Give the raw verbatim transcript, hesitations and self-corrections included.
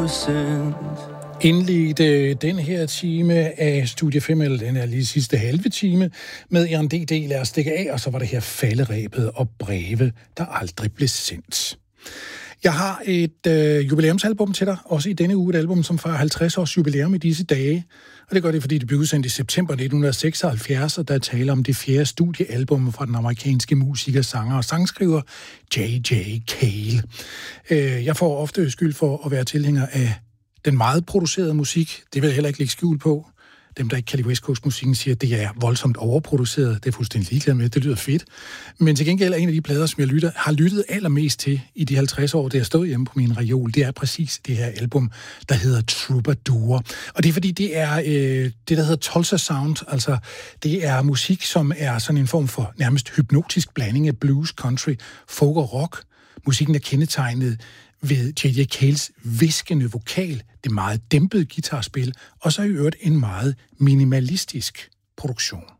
innocent. Indledte den her time af Studie fem, eller den her lige sidste halve time, med Jørgen D D. Lad os stikke af, og så var det her falderæbet og breve, der aldrig blev sendt. Jeg har et øh, jubilæumsalbum til dig, også i denne uge, et album, som fejrer halvtreds års jubilæum i disse dage. Og det gør det, fordi det blev udsendt i september nitten seksoghalvfjerds, og der taler om det fjerde studiealbum fra den amerikanske musiker, sanger og sangskriver J J Cale. Øh, jeg får ofte skyld for at være tilhænger af den meget producerede musik. Det vil jeg heller ikke lægge skjul på. Dem, der ikke kan lide West Coast-musikken, siger, at det er voldsomt overproduceret. Det er fuldstændig ligeglad med. Det lyder fedt. Men til gengæld er en af de plader, som jeg lytter, har lyttet allermest til i de halvtreds år, det jeg stod hjemme på min reol, det er præcis det her album, der hedder Troubadour. Og det er fordi, det er øh, det, der hedder Tulsa Sound. Altså, det er musik, som er sådan en form for nærmest hypnotisk blanding af blues, country, folk og rock. Musikken er kendetegnet ved J J Cales viskende vokal, det meget dæmpede guitarspil, og så i øvrigt en meget minimalistisk produktion.